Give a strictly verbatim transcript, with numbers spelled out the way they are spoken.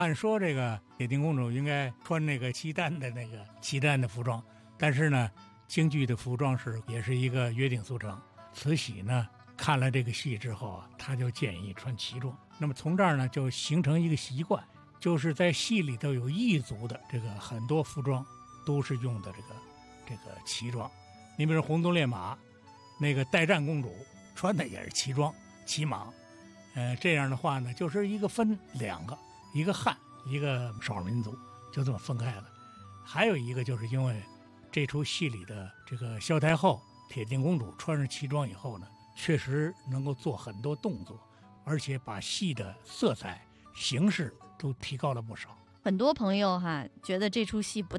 按说这个铁丁公主应该穿那个契丹的那个契丹的服装，但是呢，京剧的服装是也是一个约定俗成。慈禧呢看了这个戏之后啊，她就建议穿旗装。那么从这儿呢就形成一个习惯，就是在戏里头有异族的这个很多服装都是用的这个这个旗装。你比如红鬃烈马，那个代战公主穿的也是旗装旗蟒。呃，这样的话呢，就是一个分两个，一个汉，一个少数民族，就这么分开了。还有一个就是因为这出戏里的这个萧太后铁丁公主穿上旗装以后呢，确实能够做很多动作，而且把戏的色彩形式都提高了不少。 很多朋友哈觉得这出戏不